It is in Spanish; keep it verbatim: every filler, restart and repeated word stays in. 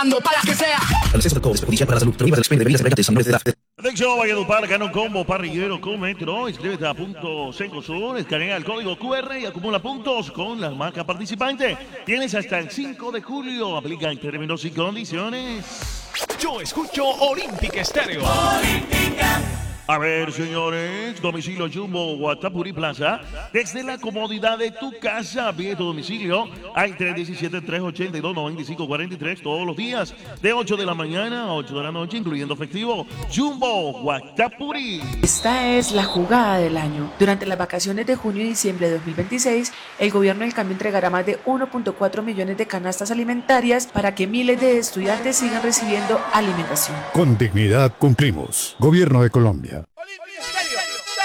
para que sea. Al exceso de alcohol es perjudicial para la salud. Prohíbas el expendio de bebidas embriagantes a menores de edad. Atención, Valledupar, gana un combo parrillero con Metro. Inscríbete a Punto Cencosur, escanea el código Q R y acumula puntos con la marca participante. Tienes hasta el cinco de julio. Aplica en términos y condiciones. Yo escucho Olímpica Estéreo. Olímpica. A ver, señores, domicilio Jumbo Guatapuri Plaza, desde la comodidad de tu casa, pide tu domicilio al tres uno siete, tres ocho dos, nueve cinco cuatro tres todos los días, de ocho de la mañana a ocho de la noche, incluyendo efectivo. Jumbo Guatapuri. Esta es la jugada del año. Durante las vacaciones de junio y diciembre de dos mil veintiséis, el gobierno del cambio entregará más de uno punto cuatro millones de canastas alimentarias para que miles de estudiantes sigan recibiendo alimentación. Con dignidad cumplimos. Gobierno de Colombia.